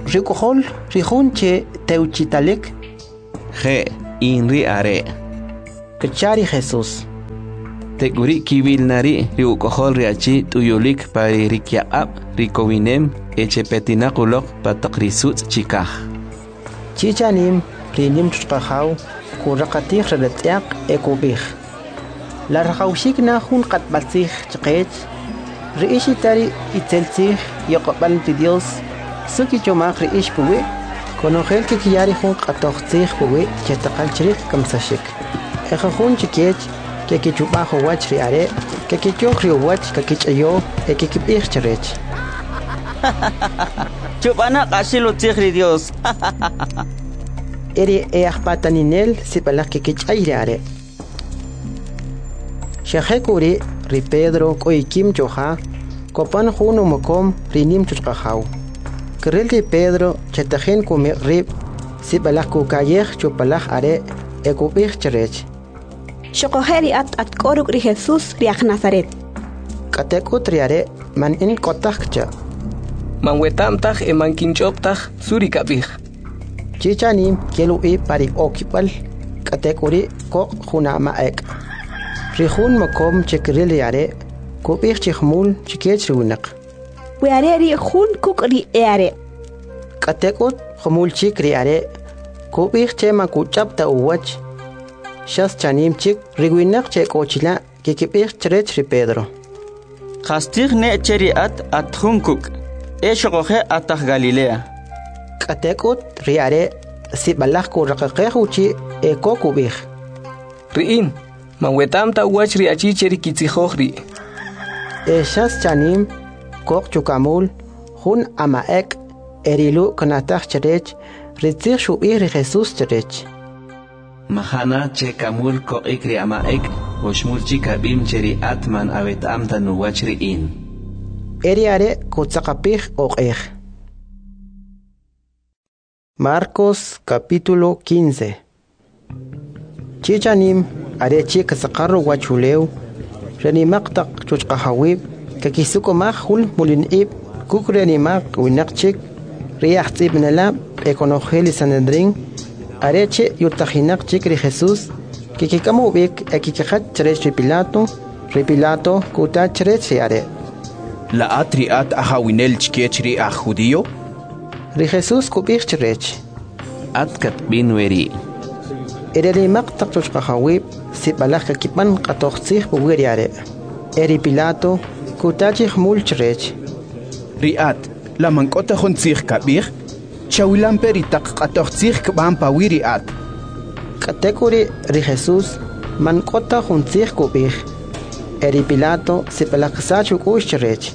Rikuhol rihun che teuchitalik. Je inri are. Kachari Jesús. Teguri kibil nari riukohol riachi tuyulik pari rikiaab rikowinem echepetinakulok patakrisut chikah. Chichanim rinim chukahau kurakatih redetiak ekubih. La rakaushik na hun katbatsih chikech. Riishitari itzeltzih yokabal ti Dios. Suki chomak riish puwe. Konogel que kiyari hun katochtzih puwe chetakal chirik kamsashik. Ejajun chikech que kichubajo wach riare que kichokrio wach que kichayo e que kibich charech. Chupana kasilo tigri Dios. Eri eahpataninel sipalak que kichayriare. Shahekuri ri Pedro koikim choha kopan hunu mokom rinim chuchkahau. Kerel ri Pedro chetajen kume rib sipalak kukayeh chupalak are e kubich charech. Shokoheri at koruk ri Jesús riak Nazaret. Katekut riare man in kotakcha. Man wetamtach e man kinchoptach surikabih. Chichanim kielu i pari okipal katekuri ko hunama ek. Rihun makom chekiril riare kubich chikhmul chikech runak. Weare ri hun kuk ri eare. Katekut khmul chik riare kubich chema kuchapta uwach. Shas chanim chik riguinak che kochila que kipich cherech ri Pedro. Khastig ne cheri at hunkuk. E shokohe atah Galilea. Katekut riare si balak ku rakakhuchi e kokubich. Riin, man wetamta wach ri achi cheri kitzihohri. E shas chanim kok chukamul hun amaek erilu kanatach cherech ritzich shubi ri Jesús cherech. Mahana che kamul ko ikri amaek oshmul chikabim cheri atman avet amta nuwachri in. Eriare kutzakapich okech. Marcos capítulo 15. Chichanim arechi kasakarro wachuleu renimaktak chuchkahawib kakisukomach hul mulinib kukrenimak winakchik riachtzib nalab ekonogeli sanedrin areche yutajinak chikri Jesús kikikamovik ekikajat cherech Pilato kuta cherech are. La atriat ahawinel chkechri a judío. Ri Jesús kubich cherech. Atkat binweri. Eri maktak chuchkahawib sibalak kakipan katochtzih buwiriare. Eri Pilato kutachich mul cherech. Riat la mankota jontzih kabich. Chawilan peritak katochtzih kban pawiriat. Katekuri ri Jesús mankota juntzih kubich. Eri Pilato sibalak sachuk cherech.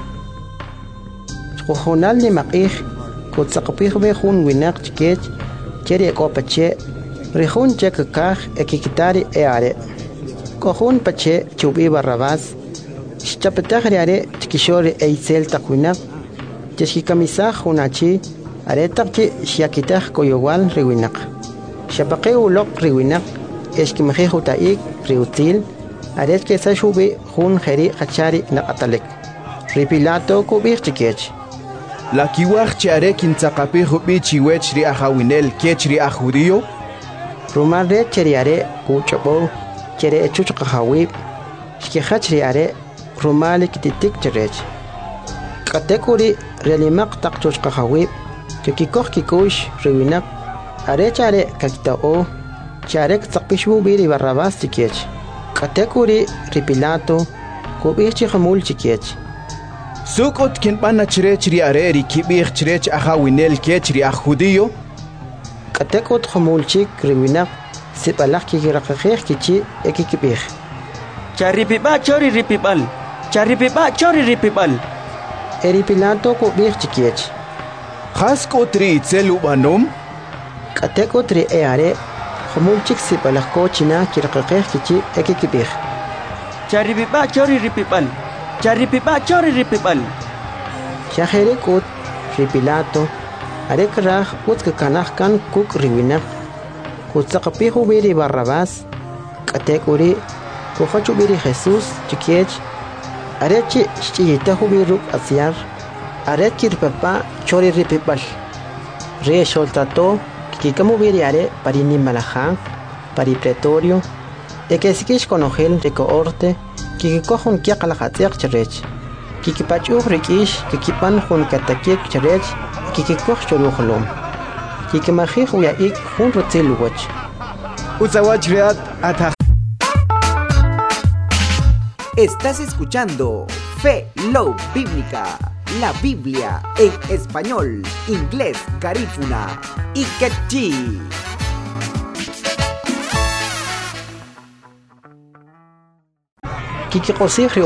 Chkujonal ni makich kutsakapich be hun winak chikech cheri ekopache rihun chekakach ekikitari eare. Kohun pache chubi Barrabás chapetach riare chikishori eisel takwinak cheshikamisach hunachi aretakchi shiakitach koyowal riwinak. Shapake ulok riwinak eshkimje hutaik riutil aret que sashubi hun jeri hachari nakatalek. Ri Pilato kubich chikech. La kiwach chare kintzakapi hubi chiwech ri ahawinel kech ri a judío. Rumare cheriare kuchabo chere echuchkahawib shkihach riare rumali kititik cherech. Katekuri relimak takchuchkahawib kikikoch kikush riwinak arechare kakitao charek tsakpishu biri Barrabás chikech. Katekuri ri Pilato kubich chihamul chikech. Sukot kinpana cherech ri areri kibich cherech ahawinel kech ri a judío. Katekut khomulchik riwinak sipalak kikirakakh kichi ekikibich. Charipipa chori ripipal. Charipipa chori ripipal. Eri Pilato kubich chikiech. Khaskot ri itzelu banom. Katekut ri eare khomulchik sipalak kochina kirakakh kichi ekikibich. Charipipa chori ripipal. Charipipa chori ripipal. Shaheri kut ri Pilato arek rah utkakanach kan kuk riwinak kutsakapihu biri Barrabás katekuri kufachu biri Jesús chikiech arechi shchiyitahu biruk asyar aret kirpapa chori ripipal re soltato kikamu biriare pari nimalajan pari pretorio ekesikish konogel de coorte kikikohun kiaqalaqatiq cherech kikipachuq rikish kikipan hun katakik cherech kikikoh choluqlum kikimajij uyaik hun rotziluwach Utsawach reat ataj. Estás escuchando Fe Love Bíblica, la Biblia en español, inglés, garífuna y quechí. Kiki qosih